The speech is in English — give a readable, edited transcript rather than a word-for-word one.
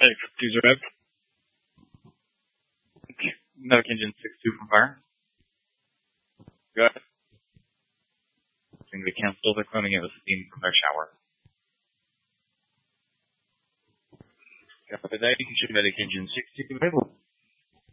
Please rev. Medic engine 6-2 from fire. Go ahead. Going to cancel. They're cloning it with steam from their shower. Copy that. You can shoot medic engine 6-2 available.